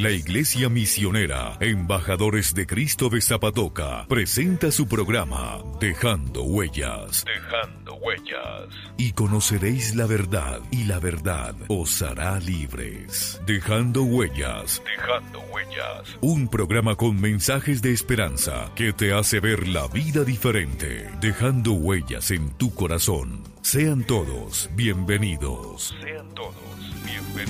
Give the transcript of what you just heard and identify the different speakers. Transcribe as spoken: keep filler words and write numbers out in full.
Speaker 1: La Iglesia Misionera Embajadores de Cristo de Zapatoca presenta su programa Dejando Huellas. Dejando Huellas. Y conoceréis la verdad, y la verdad os hará libres. Dejando Huellas. Dejando Huellas. Un programa con mensajes de esperanza que te hace ver la vida diferente. Dejando huellas en tu corazón. Sean todos bienvenidos. Sean todos bienvenidos.